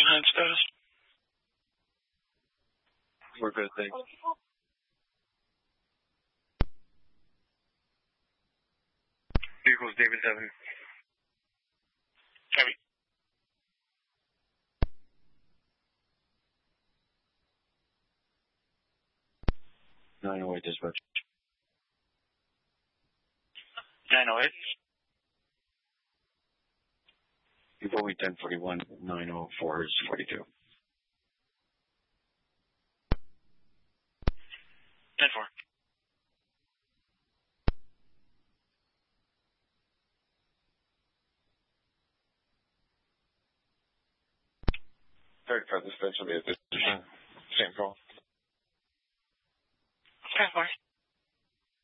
9 status. We're good, thanks. Vehicles, David 7. Copy. .908 dispatch. 908. Before we 1041, 904 is 42. 10-4. Dispatch will be at this position. Same call. 10-4.